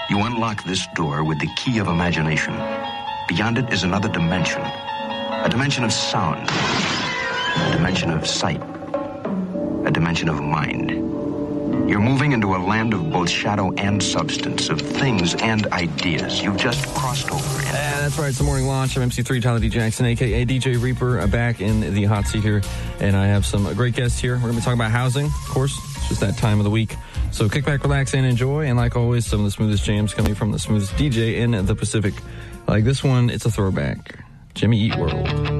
You unlock this door with the key of imagination. Beyond it is another dimension. A dimension of sound. A dimension of sight. A dimension of mind. You're moving into a land of both shadow and substance, of things and ideas. You've just crossed over. That's right. It's the Morning Launch. I'm MC3 Tyler D. Jackson, a.k.a. DJ Reaper, back in the hot seat here. And I have some great guests here. We're going to be talking about housing, of course. It's just that time of the week. So kick back, relax, and enjoy. And like always, some of the smoothest jams coming from the smoothest DJ in the Pacific. Like this one, it's a throwback. Jimmy Eat World.